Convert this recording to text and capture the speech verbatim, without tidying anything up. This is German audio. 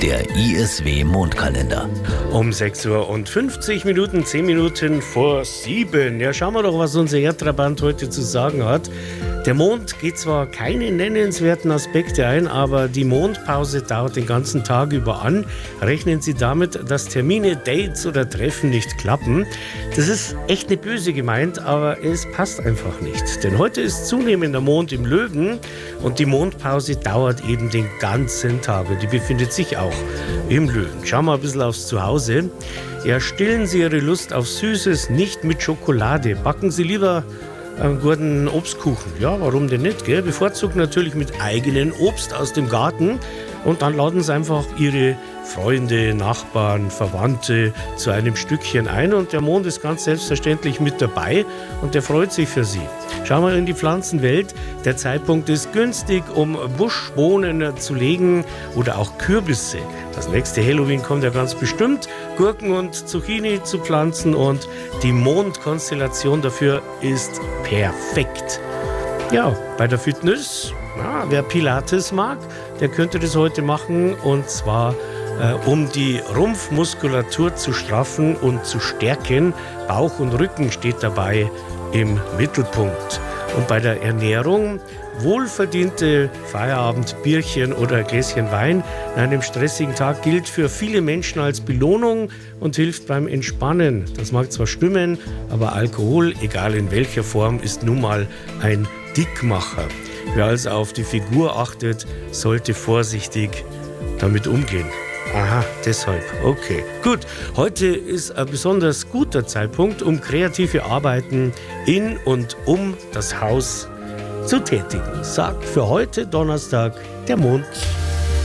Der I S W-Mondkalender. Um sechs Uhr und fünfzig Minuten, zehn Minuten vor sieben. Ja, schauen wir doch, was unser Erdtrabant heute zu sagen hat. Der Mond geht zwar keine nennenswerten Aspekte ein, aber die Mondpause dauert den ganzen Tag über an. Rechnen Sie damit, dass Termine, Dates oder Treffen nicht klappen. Das ist echt nicht böse gemeint, aber es passt einfach nicht. Denn heute ist zunehmender Mond im Löwen und die Mondpause dauert eben den ganzen Tag. Und die befindet sich auch im Löwen. Schauen wir ein bisschen aufs Zuhause. Ja, stillen Sie Ihre Lust auf Süßes nicht mit Schokolade. Backen Sie lieber einen guten Obstkuchen. Ja, warum denn nicht, gell? Bevorzugt natürlich mit eigenem Obst aus dem Garten. Und dann laden Sie einfach Ihre Freunde, Nachbarn, Verwandte zu einem Stückchen ein. Und der Mond ist ganz selbstverständlich mit dabei und der freut sich für Sie. Schauen wir in die Pflanzenwelt. Der Zeitpunkt ist günstig, um Buschbohnen zu legen oder auch Kürbisse. Das nächste Halloween kommt ja ganz bestimmt. Gurken und Zucchini zu pflanzen und die Mondkonstellation dafür ist perfekt. Ja, bei der Fitness, ja, wer Pilates mag, der könnte das heute machen und zwar äh, um die Rumpfmuskulatur zu straffen und zu stärken. Bauch und Rücken steht dabei im Mittelpunkt. Und bei der Ernährung wohlverdiente Feierabendbierchen oder ein Gläschen Wein an einem stressigen Tag gilt für viele Menschen als Belohnung und hilft beim Entspannen. Das mag zwar stimmen, aber Alkohol, egal in welcher Form, ist nun mal ein Dickmacher. Wer also auf die Figur achtet, sollte vorsichtig damit umgehen. Aha, deshalb. Okay, gut. Heute ist ein besonders guter Zeitpunkt, um kreative Arbeiten in und um das Haus zu tätigen. Sagt für heute Donnerstag der Mond.